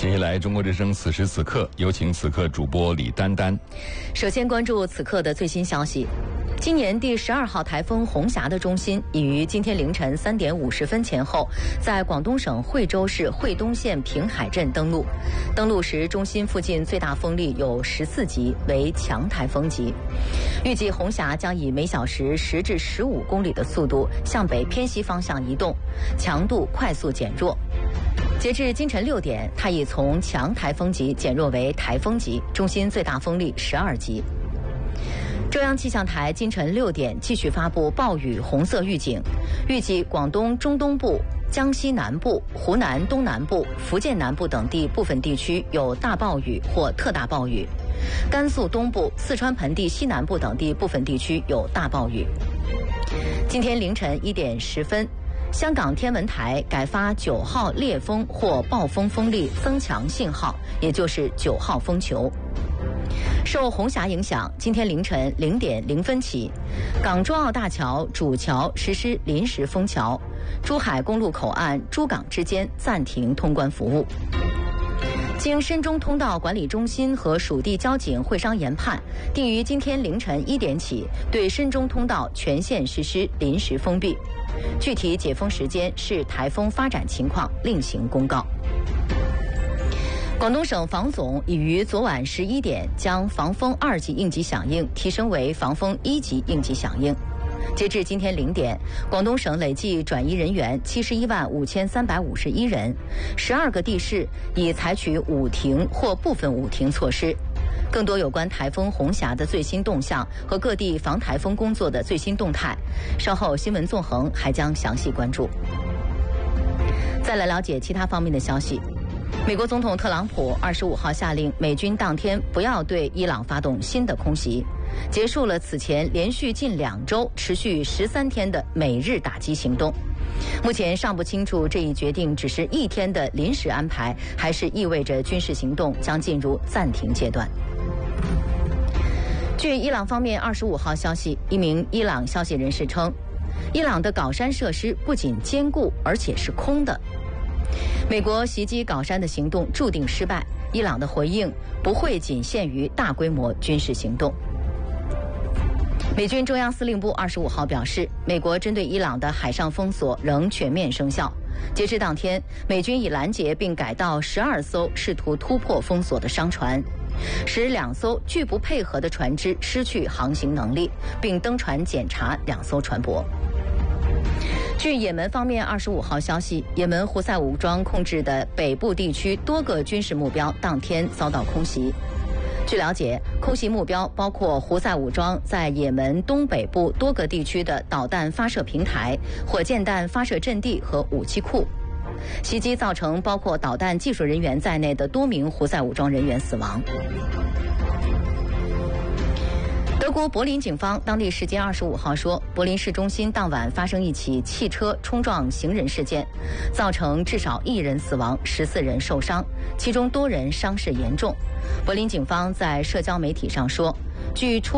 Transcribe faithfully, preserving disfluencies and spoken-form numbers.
接下来，中国之声此时此刻有请此刻主播李丹丹。 首先关注此刻的最新消息。今年第十二号台风红霞的中心已于今天凌晨三点五十分前后，在广东省惠州市惠东县平海镇登陆。登陆时，中心附近最大风力有十四级，为强台风级。预计红霞将以每小时十至十五公里的速度向北偏西方向移动，强度快速减弱。截至今晨六点，它已从强台风级减弱为台风级，中心最大风力十二级。中央气象台今晨六点继续发布暴雨红色预警，预计广东中东部、江西南部、湖南东南部、福建南部等地部分地区有大暴雨或特大暴雨，甘肃东部、四川盆地西南部等地部分地区有大暴雨。今天凌晨一点十分，香港天文台改发九号烈风或暴风风力增强信号，也就是九号风球。受红霞影响，今天凌晨零点零分起，港珠澳大桥主桥实施临时封桥，珠海公路口岸珠港之间暂停通关服务。经深中通道管理中心和属地交警会商研判，定于今天凌晨一点起，对深中通道全线实施临时封闭。具体解封时间视台风发展情况另行公告。广东省防总已于昨晚十一点将防风二级应急响应提升为防风一级应急响应。截至今天零点，广东省累计转移人员七十一万五千三百五十一人，十二个地市已采取五停或部分五停措施。更多有关台风红霞的最新动向和各地防台风工作的最新动态，稍后新闻纵横还将详细关注。再来了解其他方面的消息。美国总统特朗普二十五号下令美军当天不要对伊朗发动新的空袭，结束了此前连续近两周、持续十三天的美日打击行动。目前尚不清楚这一决定只是一天的临时安排，还是意味着军事行动将进入暂停阶段。据伊朗方面二十五号消息，一名伊朗消息人士称，伊朗的镐山设施不仅坚固，而且是空的。美国袭击镐山的行动注定失败，伊朗的回应不会仅限于大规模军事行动。美军中央司令部二十五号表示，美国针对伊朗的海上封锁仍全面生效。截至当天，美军已拦截并改道十二艘试图突破封锁的商船，使两艘拒不配合的船只失去航行能力，并登船检查两艘船舶。据也门方面二十五号消息，也门胡塞武装控制的北部地区多个军事目标当天遭到空袭。据了解，空袭目标包括胡塞武装在也门东北部多个地区的导弹发射平台、火箭弹发射阵地和武器库。袭击造成包括导弹技术人员在内的多名胡塞武装人员死亡。德国柏林警方当地时间二十五号说，柏林市中心当晚发生一起汽车冲撞行人事件，造成至少一人死亡，十四人受伤，其中多人伤势严重。柏林警方在社交媒体上说，据出